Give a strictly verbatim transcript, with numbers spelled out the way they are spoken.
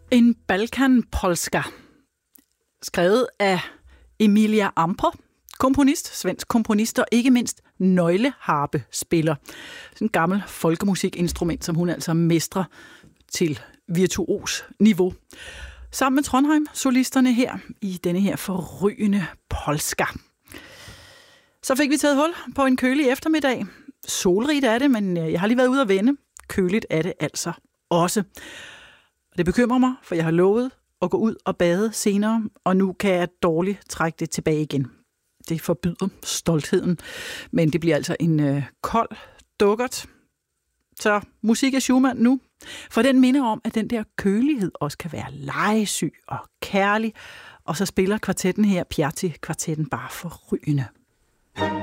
En Balkan-polska, skrevet af Emilia Amper, komponist, svensk komponist og ikke mindst nøgleharpespiller. Sådan en gammel folkemusikinstrument, som hun altså mestrer til virtuos niveau. Sammen med Trondheim-solisterne her i denne her forrygende polska. Så fik vi taget hul på en kølig eftermiddag. Solrigt er det, men jeg har lige været ude at vende. Køligt er det altså også. Det bekymrer mig, for jeg har lovet at gå ud og bade senere, og nu kan jeg dårligt trække det tilbage igen. Det forbyder stoltheden, men det bliver altså en øh, kold dukkert. Så musik af Schumann nu, for den minder om, at den der kølighed også kan være legesyg og kærlig, og så spiller kvartetten her, Piatti-kvartetten, bare forrygende.